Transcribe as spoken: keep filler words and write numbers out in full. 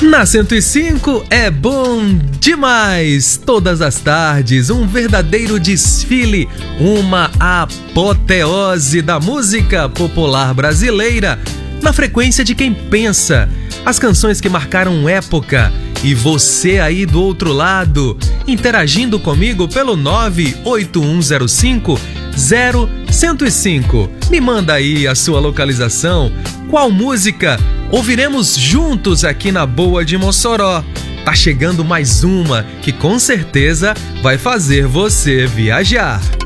Na cento e cinco é bom demais! Todas as tardes, um verdadeiro desfile, uma apoteose da música popular brasileira, na frequência de quem pensa. As canções que marcaram época. E você aí do outro lado, interagindo comigo pelo nove oito um zero cinco zero um zero cinco. Me manda aí a sua localização. Qual música ouviremos juntos aqui na Boa de Mossoró? Tá chegando mais uma que com certeza vai fazer você viajar.